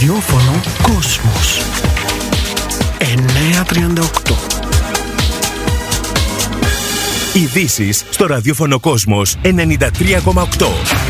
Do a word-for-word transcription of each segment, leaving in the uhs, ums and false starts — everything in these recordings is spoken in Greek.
Ραδιόφωνο Κόσμος εννιακόσια τριάντα οκτώ. Ειδήσεις στο ραδιόφωνο Κόσμος ενενήντα τρία κόμμα οκτώ.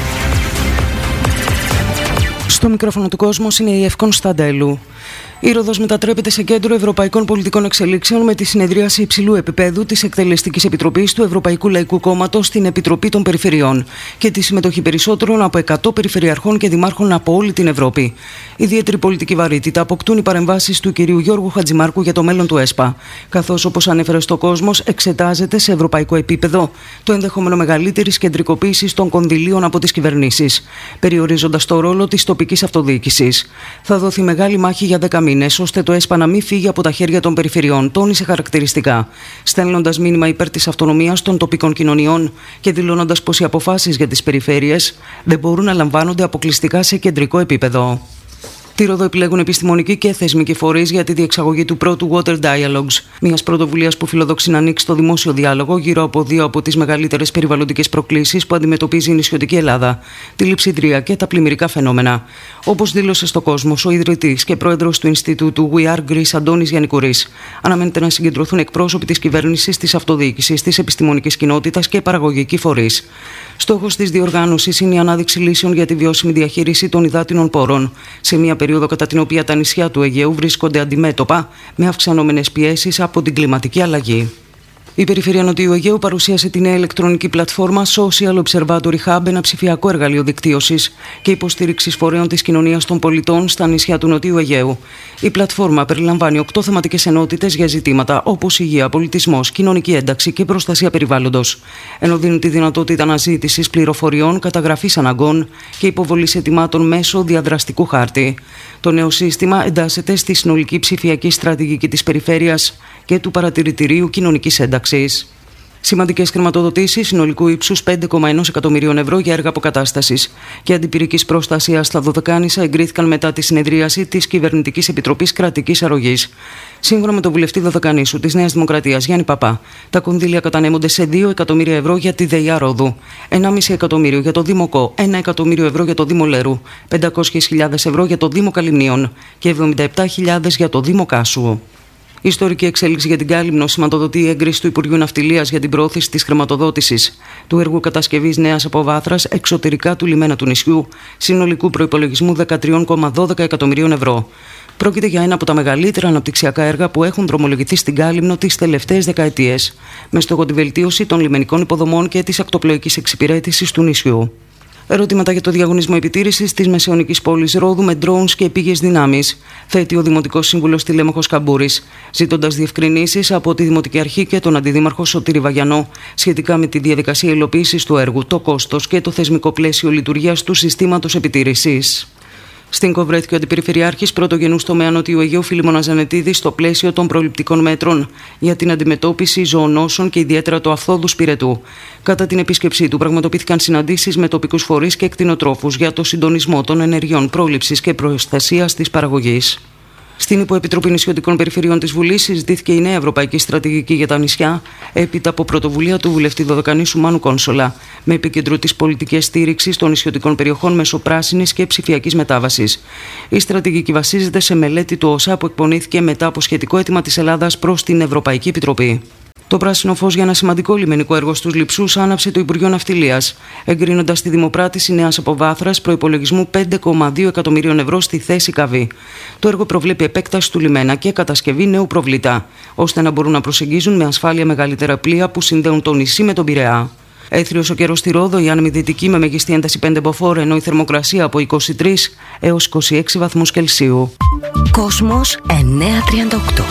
Στο μικρόφωνο του Κόσμος είναι η Ευκόν Σταντέλου. Η Ρόδος μετατρέπεται σε κέντρο ευρωπαϊκών πολιτικών εξελίξεων με τη συνεδρίαση υψηλού επίπεδου της Εκτελεστικής Επιτροπής του Ευρωπαϊκού Λαϊκού Κόμματος στην Επιτροπή των Περιφερειών και τη συμμετοχή περισσότερων από εκατό περιφερειαρχών και δημάρχων από όλη την Ευρώπη. Ιδιαίτερη πολιτική βαρύτητα αποκτούν οι παρεμβάσεις του κυρίου Γιώργου Χατζημάρκου για το μέλλον του ΕΣΠΑ, καθώς, όπως ανέφερε στο Κόσμος, εξετάζεται σε ευρωπαϊκό επίπεδο το ενδεχόμενο μεγαλύτερης κεντρικοποίησης των κονδυλίων από τις κυβερνήσεις, περιορίζοντας το ρόλο της τοπικής αυτοδιοίκησης. Θα δοθεί μεγάλη μάχη για δέκα μήνες, ώστε το ΕΣΠΑ να μην φύγει από τα χέρια των περιφερειών, τόνισε χαρακτηριστικά, στέλνοντας μήνυμα υπέρ της αυτονομίας των τοπικών κοινωνιών και δηλώνοντας πως οι αποφάσεις για τις περιφέρειες δεν μπορούν να λαμβάνονται αποκλειστικά σε κεντρικό επίπεδο. Τη Ρόδο επιλέγουν επιστημονικοί και θεσμικοί φορείς για τη διεξαγωγή του πρώτου Water Dialogues, μιας πρωτοβουλίας που φιλοδοξεί να ανοίξει το δημόσιο διάλογο γύρω από δύο από τις μεγαλύτερες περιβαλλοντικές προκλήσεις που αντιμετωπίζει η νησιωτική Ελλάδα, τη λειψιδρία και τα πλημμυρικά φαινόμενα. Όπως δήλωσε στο Κόσμος ο ιδρυτής και πρόεδρος του Ινστιτούτου We Are Greece, Αντώνης Γιαννικουρής, αναμένεται να συγκεντρωθούν εκπρόσωποι της κυβέρνησης, της αυτοδιοίκησης, της επιστημονικής κοινότητας και παραγωγικοί φορείς. Στόχος της διοργάνωσης είναι η ανάδειξη λύσεων για τη βιώσιμη διαχείριση των υδάτινων πόρων, σε μια περίοδο κατά την οποία τα νησιά του Αιγαίου βρίσκονται αντιμέτωπα με αυξανόμενες πιέσεις από την κλιματική αλλαγή. Η Περιφέρεια Νοτιού Αιγαίου παρουσίασε τη νέα ηλεκτρονική πλατφόρμα Social Observatory Hub, ένα ψηφιακό εργαλείο δικτύωσης και υποστήριξης φορέων της κοινωνίας των πολιτών στα νησιά του Νοτιού Αιγαίου. Η πλατφόρμα περιλαμβάνει οκτώ θεματικές ενότητες για ζητήματα όπως υγεία, πολιτισμός, κοινωνική ένταξη και προστασία περιβάλλοντος, ενώ δίνουν τη δυνατότητα αναζήτησης πληροφοριών, καταγραφής αναγκών και υποβολής αιτημάτων μέσω διαδραστικού χάρτη. Το νέο σύστημα εντάσσεται στη συνολική ψηφιακή στρατηγική της περιφέρειας και του Παρατηρητηρίου Κοινωνικής Ένταξης. Σημαντικές χρηματοδοτήσεις συνολικού ύψους πέντε κόμμα ένα εκατομμυρίων ευρώ για έργα αποκατάστασης και αντιπυρικής προστασίας στα Δωδεκάνησα εγκρίθηκαν μετά τη συνεδρίαση της Κυβερνητικής Επιτροπής Κρατικής Αρρωγής. Σύμφωνα με τον βουλευτή Δωδεκανήσου της Νέας Δημοκρατίας Γιάννη Παπά, τα κονδύλια κατανέμονται σε δύο εκατομμύρια ευρώ για τη ΔΕΙΑ Ρόδου, ενάμιση εκατομμύριο για το Δήμο Κο, ένα εκατομμύριο ευρώ για το Δήμο Λέρου, πεντακόσιες χιλιάδες ευρώ για το Δήμο Καλυμνίων και εβδομήντα επτά χιλιάδες για το Δήμο Κάσου. Η ιστορική εξέλιξη για την Κάλυμνο σηματοδοτεί η έγκριση του Υπουργείου Ναυτιλίας για την προώθηση της χρηματοδότησης του έργου κατασκευής νέας αποβάθρας εξωτερικά του λιμένα του νησιού, συνολικού προϋπολογισμού δεκατρία κόμμα δώδεκα εκατομμυρίων ευρώ. Πρόκειται για ένα από τα μεγαλύτερα αναπτυξιακά έργα που έχουν δρομολογηθεί στην Κάλυμνο τις τελευταίες δεκαετίες, με στόχο τη βελτίωση των λιμενικών υποδομών και της ακτοπλοϊκής εξυπηρέτησης του νησιού. Ερωτήματα για το διαγωνισμό επιτήρησης της μεσαιωνικής πόλης Ρόδου με drones και επίγειες δυνάμεις θέτει ο Δημοτικός Σύμβουλος Τηλέμαχος Καμπούρης, ζητώντας διευκρινήσεις από τη Δημοτική Αρχή και τον Αντιδήμαρχο Σωτήρη Βαγιανό σχετικά με τη διαδικασία υλοποίησης του έργου, το κόστος και το θεσμικό πλαίσιο λειτουργίας του συστήματος επιτήρησης. Στην Κο βρέθηκε ο Αντιπεριφερειάρχης Πρωτογενούς τομέα Νοτιού Αιγαίου Φίλιμωνας Ζανετίδης στο πλαίσιο των προληπτικών μέτρων για την αντιμετώπιση ζωονόσων και ιδιαίτερα του αφθόδου σπηρετού. Κατά την επίσκεψή του, πραγματοποιήθηκαν συναντήσεις με τοπικούς φορείς και κτηνοτρόφους για το συντονισμό των ενεργειών πρόληψης και προστασίας της παραγωγής. Στην Υποεπιτροπή Νησιωτικών Περιφερειών της Βουλής συζητήθηκε η νέα Ευρωπαϊκή Στρατηγική για τα νησιά, έπειτα από πρωτοβουλία του βουλευτή Δωδεκανήσου Μάνου Κόνσολα, με επίκεντρο τις πολιτικές στήριξης των νησιωτικών περιοχών μέσω πράσινης και ψηφιακής μετάβασης. Η στρατηγική βασίζεται σε μελέτη του ΟΣΑ που εκπονήθηκε μετά από σχετικό αίτημα της Ελλάδας προς την Ευρωπαϊκή Επιτροπή. Το πράσινο φως για ένα σημαντικό λιμενικό έργο στους Λειψούς άναψε το Υπουργείο Ναυτιλίας, εγκρίνοντας τη δημοπράτηση νέας αποβάθρας προϋπολογισμού πέντε κόμμα δύο εκατομμυρίων ευρώ στη θέση Καβή. Το έργο προβλέπει επέκταση του λιμένα και κατασκευή νέου προβλητά, ώστε να μπορούν να προσεγγίζουν με ασφάλεια μεγαλύτερα πλοία που συνδέουν το νησί με τον Πειραιά. Έθριος ο καιρός στη Ρόδο, η άνεμη δυτική με μεγιστή ένταση πέντε μποφόρ, ενώ η θερμοκρασία από είκοσι τρεις έως είκοσι έξι βαθμούς Κελσίου. Κόσμος εννιακόσια τριάντα οκτώ.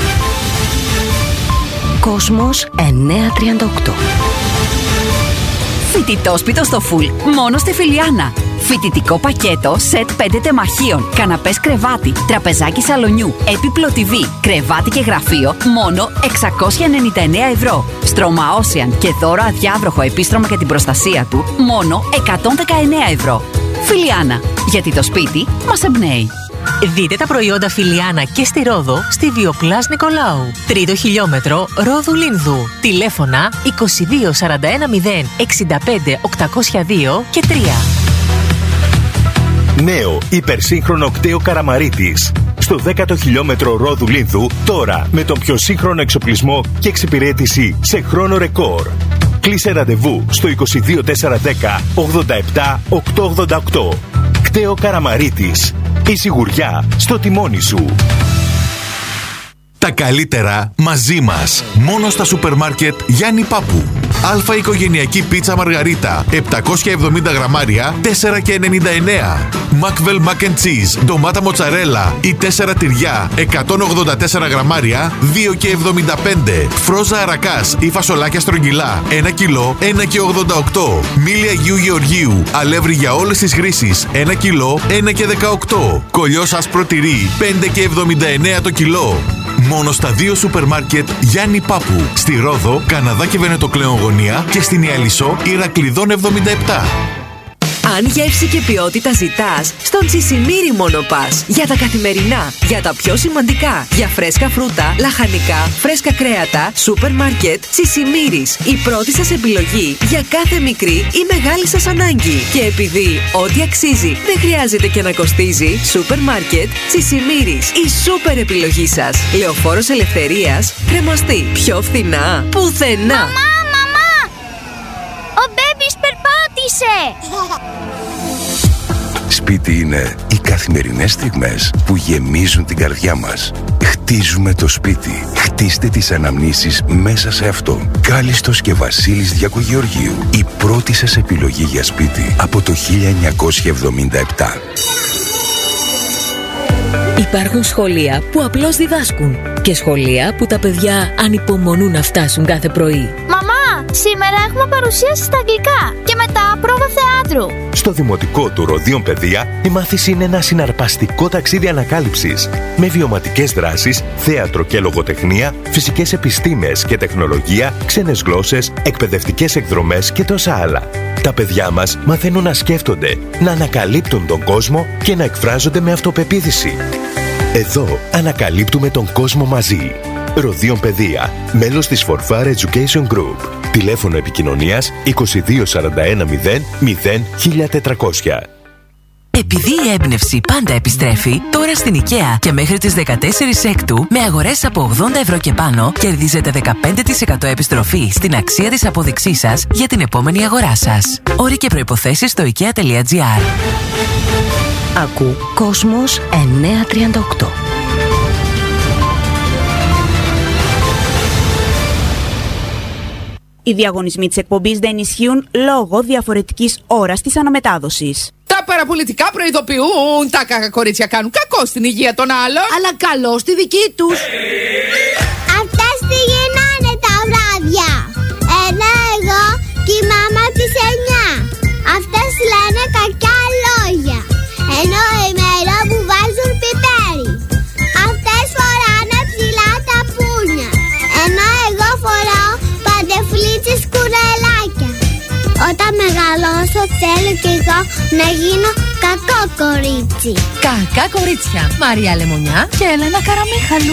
Κόσμος εννιακόσια τριάντα οκτώ. Φοιτητόσπιτο στο φουλ, μόνο στη Φιλιάνα. Φοιτητικό πακέτο, σετ πέντε τεμαχίων, καναπές κρεβάτι, τραπεζάκι σαλονιού, έπιπλο τι βι, κρεβάτι και γραφείο, μόνο εξακόσια ενενήντα εννέα ευρώ. Στρώμα Ocean και δώρο αδιάβροχο επίστρωμα για την προστασία του, μόνο εκατόν δεκαεννέα ευρώ. Φιλιάνα, γιατί το σπίτι μας εμπνέει. Δείτε τα προϊόντα Φιλιάνα και στη Ρόδο στη Βιοπλάς Νικολάου. Τρίτο χιλιόμετρο Ρόδου Λίνδου. Τηλέφωνα είκοσι δύο σαράντα ένα μηδέν εξήντα πέντε οκτακόσια δύο και τρία. Νέο υπερσύγχρονο κτέο Καραμαρίτης. Στο δέκατο χιλιόμετρο Ρόδου Λίνδου, τώρα με τον πιο σύγχρονο εξοπλισμό και εξυπηρέτηση σε χρόνο ρεκόρ. Κλείσε ραντεβού στο είκοσι δύο τετρακόσια δέκα ογδόντα επτά οκτακόσια ογδόντα οκτώ. Κτέο Καραμαρίτης. Η σιγουριά στο τιμόνι σου. Τα καλύτερα μαζί μας. Μόνο στα σούπερ μάρκετ Γιάννη Πάπου. Αλφα οικογενειακή πίτσα Μαργαρίτα επτακόσια εβδομήντα γραμμάρια τέσσερα και ενενήντα εννέα. Μακβέλ Mac and Cheese ντομάτα μοτσαρέλα ή τέσσερα τυριά εκατόν ογδόντα τέσσερα γραμμάρια δύο και εβδομήντα πέντε. Φρόζα αρακάς ή φασολάκια στρογγυλά ένα κιλό ένα και ογδόντα οκτώ. Μήλι Αγίου Γεωργίου αλεύρι για όλες τις χρήσεις ένα κιλό ένα και δεκαοκτώ. Κολλιός άσπρο τυρί πέντε και εβδομήντα εννέα το κιλό. Μόνο στα δύο σούπερ μάρκετ Γιάννη Πάπου. Στη Ρόδο, Καναδά και Βενετοκλέον Γωνία και στην Ιαλισσό Ηρακλειδών εβδομήντα επτά. Αν γεύση και ποιότητα ζητάς, στον Τσισιμίρι μόνο πας. Για τα καθημερινά, για τα πιο σημαντικά, για φρέσκα φρούτα, λαχανικά, φρέσκα κρέατα, σούπερ μάρκετ, Τσισιμίρις. Η πρώτη σας επιλογή για κάθε μικρή ή μεγάλη σας ανάγκη. Και επειδή ό,τι αξίζει δεν χρειάζεται και να κοστίζει, σούπερ μάρκετ, Τσισιμίρις. Η σούπερ επιλογή σας. Λεωφόρος Ελευθερίας, Κρεμαστή. Πιο φθηνά, πουθενά. Μαμά, μαμά! Ο μπέμπις περπάτησε! Σπίτι είναι οι καθημερινές στιγμές που γεμίζουν την καρδιά μας. Χτίζουμε το σπίτι. Χτίστε τις αναμνήσεις μέσα σε αυτό. Κάλιστος και Βασίλης Διακογεωργίου. Η πρώτη σας επιλογή για σπίτι από το χίλια εννιακόσια εβδομήντα επτά. Υπάρχουν σχολεία που απλώς διδάσκουν και σχολεία που τα παιδιά ανυπομονούν να φτάσουν κάθε πρωί. Μαμά, σήμερα έχουμε παρουσίαση στα αγγλικά και μετά πρόβα θεάτρου. Στο Δημοτικό του Ροδίων Παιδεία, η μάθηση είναι ένα συναρπαστικό ταξίδι ανακάλυψης με βιωματικές δράσεις, θέατρο και λογοτεχνία, φυσικές επιστήμες και τεχνολογία, ξένες γλώσσες, εκπαιδευτικές εκδρομές και τόσα άλλα. Τα παιδιά μας μαθαίνουν να σκέφτονται, να ανακαλύπτουν τον κόσμο και να εκφράζονται με αυτοπεποίθηση. Εδώ ανακαλύπτουμε τον κόσμο μαζί. Ροδίων Παιδεία, μέλος της φορφάρ Education Group. Τηλέφωνο επικοινωνίας είκοσι δύο σαράντα ένα μηδέν μηδέν χίλια τετρακόσια. Επειδή η έμπνευση πάντα επιστρέφει, τώρα στην IKEA και μέχρι τις δεκατέσσερις Έκτου με αγορές από ογδόντα ευρώ και πάνω κερδίζετε δεκαπέντε τοις εκατό επιστροφή στην αξία της απόδειξής σας για την επόμενη αγορά σας. Όροι και προϋποθέσεις στο ikea τελεία gr. Ακού Κόσμος εννιακόσια τριάντα οκτώ. Οι διαγωνισμοί της εκπομπής δεν ισχύουν λόγω διαφορετικής ώρας της αναμετάδοσης. Τα παραπολιτικά προειδοποιούν, τα κακά κορίτσια κάνουν κακό στην υγεία των άλλων, αλλά καλό στη δική τους. Αυτές τι γίνανε τα βράδια. Ένα εγώ και η μάμα της εννιά. Αυτές λένε κακιά λόγια, ενώ ημέρα που βάζουν πιπέρι. Αυτές φοράνε ψηλά τα πούνια, ενώ εγώ φοράω παντεφλίτσες κουρελάκια. Όταν μεγαλώσω θέλω κι εγώ να γίνω κακό κορίτσι. Κακά κορίτσια, Μαρία Λεμονιά και Έλενα Καραμίχαλου.